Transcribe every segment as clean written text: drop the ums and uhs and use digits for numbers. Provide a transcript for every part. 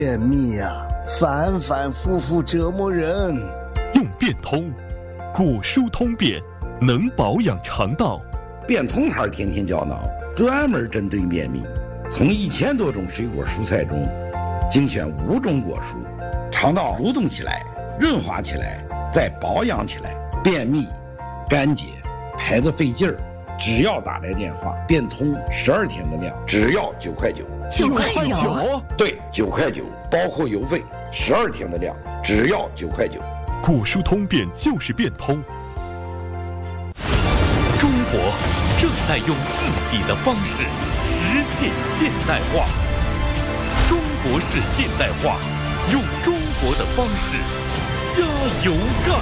便秘啊，反反复复折磨人。 用变通，果蔬通便，能保养肠道。 变通牌天天胶囊专门针对便秘，从1000多种水果蔬菜中精选5种果蔬，肠道蠕动起来，润滑起来，再保养起来。便秘、干结、排得费劲儿，只要打来电话，变通12天的量，只要9块9。 9块9？ 对，9块9，包括邮费，12天的量，只要9块9。 果蔬通便就是变通。 中国正在用自己的方式实现现代化。中国式现代化，用中国的方式加油干。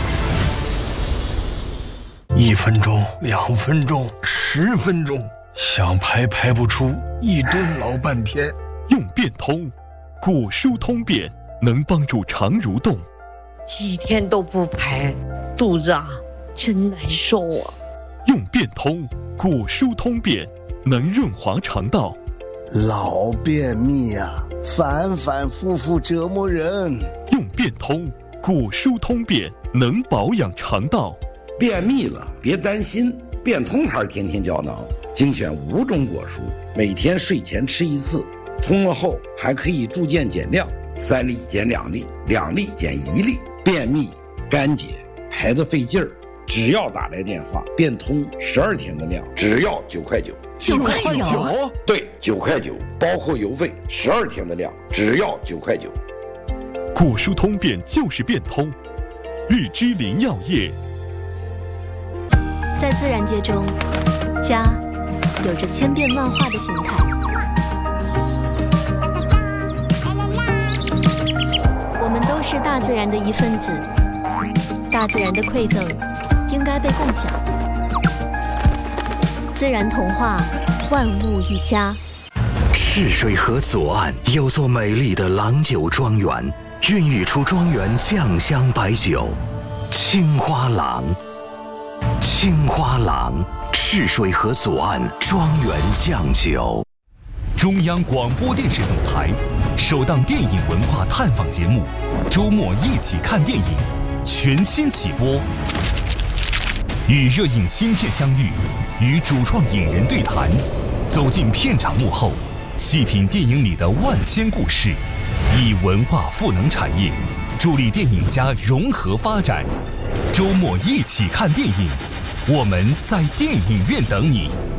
1分钟、2分钟、10分钟，想排排不出，一顿老半天。 用变通，果蔬通便能帮助肠蠕动。 几天都不排，肚子啊真难受啊。 用变通，果蔬通便能润滑肠道。 老便秘啊，反反复复折磨人。 用变通，果蔬通便能保养肠道。 便秘了别担心，变通牌天天胶囊精选5种果蔬，每天睡前吃1次，通了后还可以逐渐减量，3粒减2粒，2粒减1粒。便秘、干结、排得费劲儿，只要打来电话，变通12天的量，只要9块9。 9块9？ 对，9块9，包括邮费，12天的量，只要9块9。 果蔬通便就是变通。绿之林药业。 在自然界中，家有着千变万化的形态。我们都是大自然的一份子，大自然的馈赠应该被共享。自然童话，万物一家。 赤水河左岸有座美丽的郎酒庄园，孕育出庄园酱香白酒青花郎。青花郎，赤水河左岸庄园酱酒。 中央广播电视总台首档电影文化探访节目《周末一起看电影》全新起播，与热映新片相遇，与主创影人对谈，走进片场幕后，细品电影里的万千故事，以文化赋能产业，助力电影家融合发展。周末一起看电影，我们在电影院等你。